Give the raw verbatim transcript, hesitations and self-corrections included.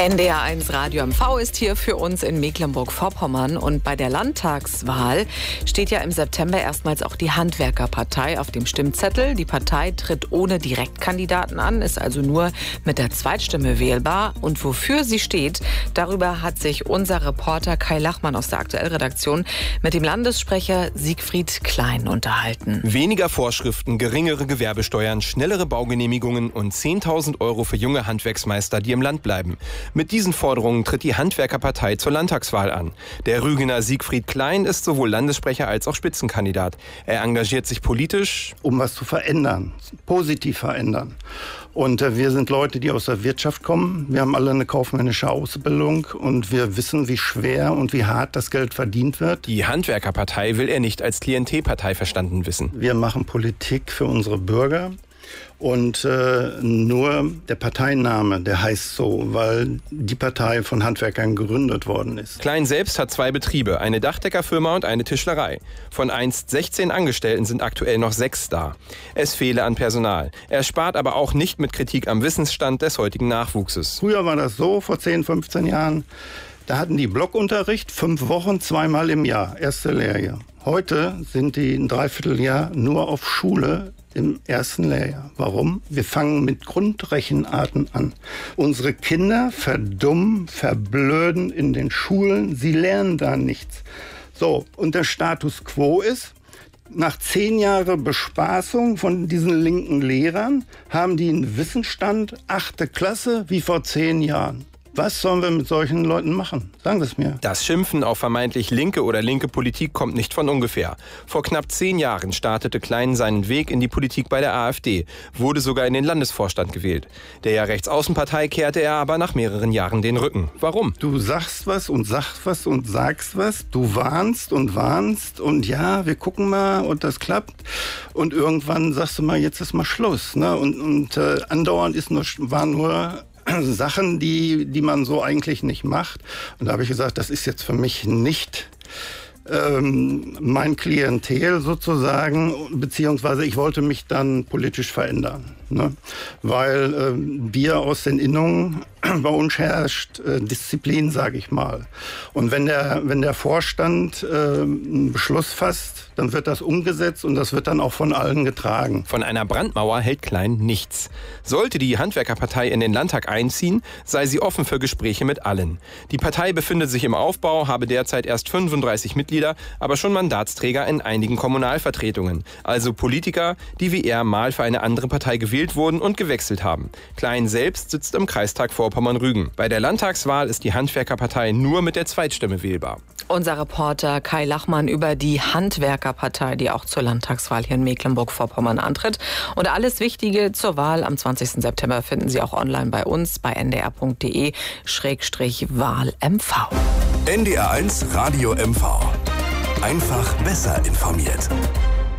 N D R eins Radio M V ist hier für uns in Mecklenburg-Vorpommern. Und bei der Landtagswahl steht ja im September erstmals auch die Handwerkerpartei auf dem Stimmzettel. Die Partei tritt ohne Direktkandidaten an, ist also nur mit der Zweitstimme wählbar. Und wofür sie steht, darüber hat sich unser Reporter Kai Lachmann aus der Aktuellredaktion mit dem Landessprecher Siegfried Klein unterhalten. Weniger Vorschriften, geringere Gewerbesteuern, schnellere Baugenehmigungen und zehntausend Euro für junge Handwerksmeister, die im Land bleiben. Mit diesen Forderungen tritt die Handwerkerpartei zur Landtagswahl an. Der Rügener Siegfried Klein ist sowohl Landessprecher als auch Spitzenkandidat. Er engagiert sich politisch, um was zu verändern, positiv verändern. Und äh, wir sind Leute, die aus der Wirtschaft kommen. Wir haben alle eine kaufmännische Ausbildung und wir wissen, wie schwer und wie hart das Geld verdient wird. Die Handwerkerpartei will er nicht als Klientelpartei verstanden wissen. Wir machen Politik für unsere Bürger. Und äh, nur der Parteiname, der heißt so, weil die Partei von Handwerkern gegründet worden ist. Klein selbst hat zwei Betriebe, eine Dachdeckerfirma und eine Tischlerei. Von einst sechzehn Angestellten sind aktuell noch sechs da. Es fehle an Personal. Er spart aber auch nicht mit Kritik am Wissensstand des heutigen Nachwuchses. Früher war das so, vor zehn, fünfzehn Jahren, da hatten die Blockunterricht, fünf Wochen, zweimal im Jahr, erste Lehrjahr. Heute sind die ein Dreivierteljahr nur auf Schule im ersten Lehrjahr. Warum? Wir fangen mit Grundrechenarten an. Unsere Kinder verdummen, verblöden in den Schulen. Sie lernen da nichts. So, und der Status quo ist, nach zehn Jahren Bespaßung von diesen linken Lehrern haben die einen Wissensstand, achte Klasse, wie vor zehn Jahren. Was sollen wir mit solchen Leuten machen? Sagen Sie es mir. Das Schimpfen auf vermeintlich linke oder linke Politik kommt nicht von ungefähr. Vor knapp zehn Jahren startete Klein seinen Weg in die Politik bei der AfD, wurde sogar in den Landesvorstand gewählt. Der ja Rechtsaußenpartei kehrte er aber nach mehreren Jahren den Rücken. Warum? Du sagst was und sagst was und sagst was. Du warnst und warnst und ja, wir gucken mal und das klappt. Und irgendwann sagst du mal, jetzt ist mal Schluss. Ne? Und, und äh, andauernd ist nur, war nur Sachen, die, die man so eigentlich nicht macht. Und da habe ich gesagt, das ist jetzt für mich nicht ähm, mein Klientel sozusagen, beziehungsweise ich wollte mich dann politisch verändern. Ne? Weil äh, wir aus den Innungen, bei uns herrscht äh, Disziplin, sage ich mal. Und wenn der, wenn der Vorstand äh, einen Beschluss fasst, dann wird das umgesetzt und das wird dann auch von allen getragen. Von einer Brandmauer hält Klein nichts. Sollte die Handwerkerpartei in den Landtag einziehen, sei sie offen für Gespräche mit allen. Die Partei befindet sich im Aufbau, habe derzeit erst fünfunddreißig Mitglieder, aber schon Mandatsträger in einigen Kommunalvertretungen. Also Politiker, die wie er mal für eine andere Partei gewählt wurden und gewechselt haben. Klein selbst sitzt im Kreistag Vorpommern-Rügen. Bei der Landtagswahl ist die Handwerkerpartei nur mit der Zweitstimme wählbar. Unser Reporter Kai Lachmann über die Handwerkerpartei, die auch zur Landtagswahl hier in Mecklenburg-Vorpommern antritt. Und alles Wichtige zur Wahl am zwanzigsten September finden Sie auch online bei uns bei n d r punkt d e Schrägstrich Wahl M V. N D R eins Radio M V. Einfach besser informiert.